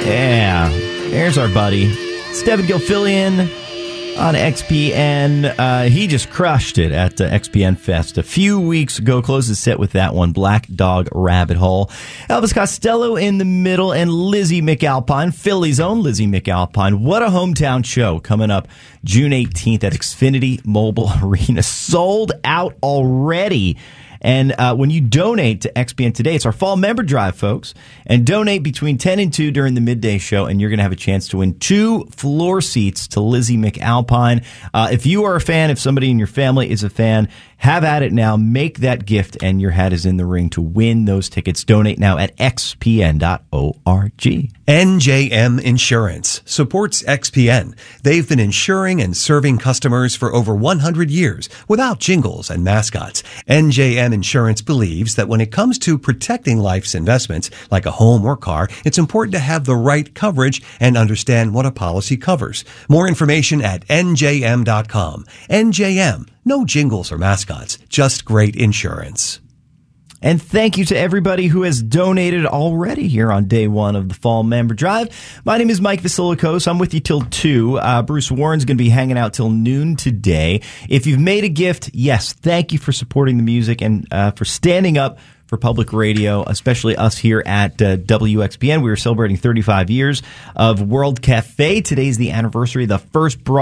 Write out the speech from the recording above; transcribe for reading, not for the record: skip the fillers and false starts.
Yeah, there's our buddy, Stephen Gilfillian on XPN. He just crushed it at XPN Fest a few weeks ago. Closed his set with that one, Black Dog Rabbit Hole. Elvis Costello in the middle, and Lizzie McAlpine, Philly's own Lizzie McAlpine. What a hometown show coming up June 18th at Xfinity Mobile Arena. Sold out already. And when you donate to XPN today, it's our fall member drive, folks, and donate between 10 and 2 during the midday show, and you're going to have a chance to win 2 floor seats to Lizzie McAlpine. If you are a fan, if somebody in your family is a fan, have at it now. Make that gift, and your hat is in the ring to win those tickets. Donate now at xpn.org. NJM Insurance supports XPN. They've been insuring and serving customers for over 100 years without jingles and mascots. NJM Insurance believes that when it comes to protecting life's investments, like a home or car, it's important to have the right coverage and understand what a policy covers. More information at njm.com. NJM. No jingles or mascots, just great insurance. And thank you to everybody who has donated already here on day one of the Fall Member Drive. My name is Mike Vasilikos. I'm with you till 2. Bruce Warren's going to be hanging out till noon today. If you've made a gift, yes, thank you for supporting the music and for standing up for public radio, especially us here at WXPN. We are celebrating 35 years of World Cafe. Today's the anniversary of the first broadcast